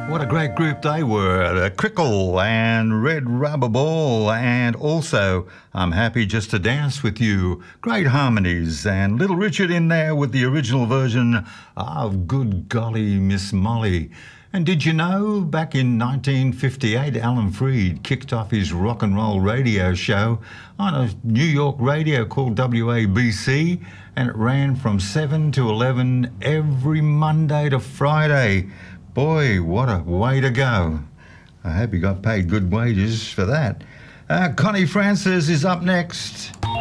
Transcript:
What a great group they were, the Crickle and Red Rubber Ball, and also I'm Happy Just to Dance With You. Great harmonies, and Little Richard in there with the original version of Good Golly Miss Molly. And did you know, back in 1958, Alan Freed kicked off his rock and roll radio show on a New York radio called WABC, and it ran from 7 to 11 every Monday to Friday. Boy, what a way to go. I hope he got paid good wages for that. Connie Francis is up next.